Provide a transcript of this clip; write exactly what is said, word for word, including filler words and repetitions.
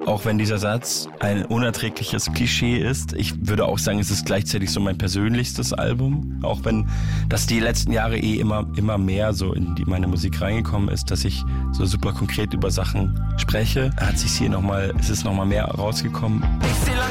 Auch wenn dieser Satz ein unerträgliches Klischee ist, ich würde auch sagen, es ist gleichzeitig so mein persönlichstes Album. Auch wenn das die letzten Jahre eh immer, immer mehr so in die, meine Musik reingekommen ist, dass ich so super konkret über Sachen spreche, hat sich hier nochmal, es ist nochmal mehr rausgekommen.